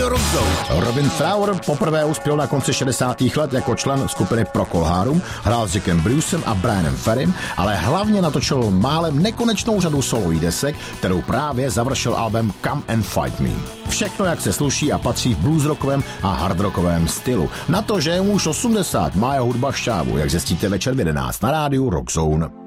rádio Rockzone. Robin Trower poprvé uspěl na konci 60. let jako člen skupiny Procol Harum, hrál s Jackem Brucem a Brianem Ferrym, ale hlavně natočil málem nekonečnou řadu solových desek, kterou právě završil album Come and Fight Me. Všechno, jak se sluší a patří v bluesrockovém a hardrockovém stylu. Na to, že je mu už 80, má jeho hudba šťávu, jak zjistíte večer v 11 na rádiu Rockzone.